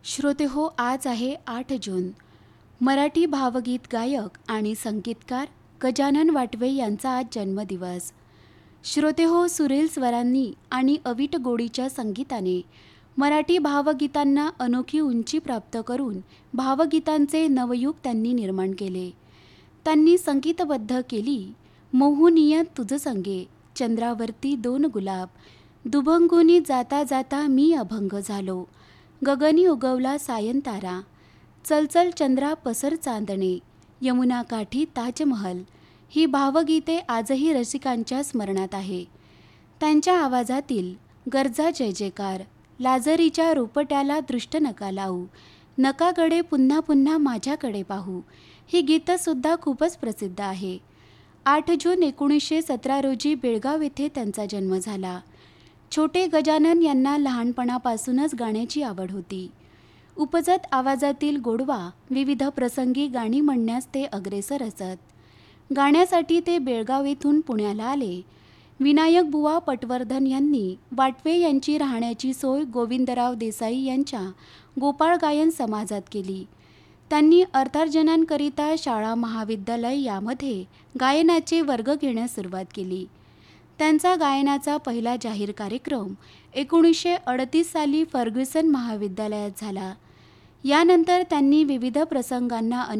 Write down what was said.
श्रोतेहो, आज आहे 8 जून. मराठी भावगीत गायक आणि संगीतकार गजानन वाटवे यांचा आज जन्मदिवस. श्रोतेहो, सुरेल स्वरांनी आणि अवीट गोडीच्या संगीताने मराठी भावगीतांना अनोखी उंची प्राप्त करून भावगीतांचे नवयुग त्यांनी निर्माण केले. त्यांनी संगीतबद्ध केली मोहुनिय तुझ संगे, चंद्रावरती 2 गुलाब, दुभंगुनी जाता जाता मी अभंग झालो, गगनी उगवला सायंतारा, चलचल चंद्रा पसर चांदणे, यमुना काठी ताजमहल ही भावगीते आजही रसिकांच्या स्मरणात आहे. त्यांच्या आवाजातील गर्जा जय जयकार, लाजरीच्या रोपट्याला दृष्ट नका लावू, नकाकडे पुन्हा पुन्हा माझ्याकडे पाहू ही गीतंसुद्धा खूपच प्रसिद्ध आहे. 8 जून 1917 रोजी बेळगाव येथे त्यांचा जन्म झाला. छोटे गजानन यांना लहानपणापासूनच गाण्याची आवड होती. उपजत आवाजातील गोडवा विविध प्रसंगी गाणी म्हणण्यास ते अग्रेसर असत. गाण्यासाठी ते बेळगाव येथून पुण्याला आले. विनायक बुवा पटवर्धन यांनी वाटवे यांची राहण्याची सोय गोविंदराव देसाई यांच्या गोपाळ गायन समाजात केली. त्यांनी अर्थार्जनाकरिता शाळा महाविद्यालय यामध्ये गायनाचे वर्ग घेण्यास सुरुवात केली. त्यांचा गायनाचा पहिला जाहीर कार्यक्रम 1938 साली फर्ग्युसन महाविद्यालयात झाला. यानंतर त्यांनी विविध प्रसंगांना